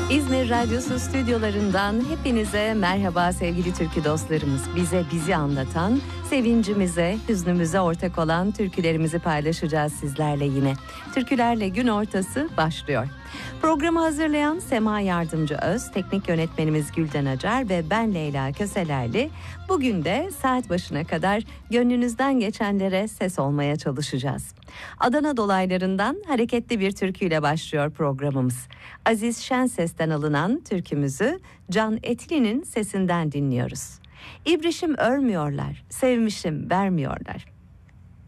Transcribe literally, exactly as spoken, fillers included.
İzmir Radyosu stüdyolarından hepinize merhaba sevgili türkü dostlarımız. Bize bizi anlatan, sevincimize, hüznümüze ortak olan türkülerimizi paylaşacağız sizlerle yine. Türkülerle gün ortası başlıyor. Programı hazırlayan Sema Yardımcı Öz, teknik yönetmenimiz Gülden Acar ve ben Leyla Köselerli. Bugün de saat başına kadar gönlünüzden geçenlere ses olmaya çalışacağız. Adana dolaylarından hareketli bir türküyle başlıyor programımız. Aziz Şenses'ten alınan türkümüzü Can Etli'nin sesinden dinliyoruz. İbrişim örmüyorlar, sevmişim vermiyorlar.